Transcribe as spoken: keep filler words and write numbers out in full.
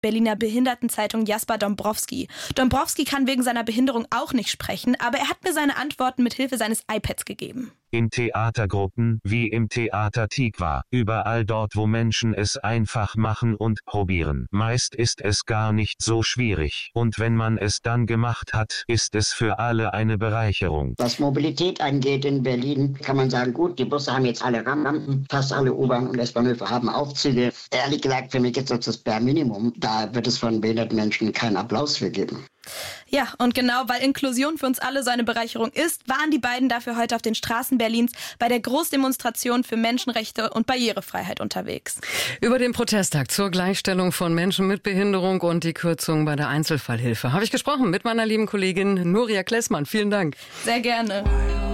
Berliner Behindertenzeitung Jasper Dombrowski. Dombrowski kann wegen seiner Behinderung auch nicht sprechen, aber er hat mir seine Antworten mit Hilfe seines iPads gegeben. In Theatergruppen, wie im Theater Tikva, überall dort, wo Menschen es einfach machen und probieren. Meist ist es gar nicht so schwierig. Und wenn man es dann gemacht hat, ist es für alle eine Bereicherung. Was Mobilität angeht in Berlin, kann man sagen, gut, die Busse haben jetzt alle Rampen, fast alle U-Bahn- und S-Bahnhöfe haben Aufzüge. Ehrlich gesagt, für mich ist das das Bare Minimum. Da wird es von behinderten Menschen keinen Applaus für geben. Ja, und genau, weil Inklusion für uns alle so eine Bereicherung ist, waren die beiden dafür heute auf den Straßen Berlins bei der Großdemonstration für Menschenrechte und Barrierefreiheit unterwegs. Über den Protesttag zur Gleichstellung von Menschen mit Behinderung und die Kürzung bei der Einzelfallhilfe habe ich gesprochen mit meiner lieben Kollegin Nuria Klessmann. Vielen Dank. Sehr gerne.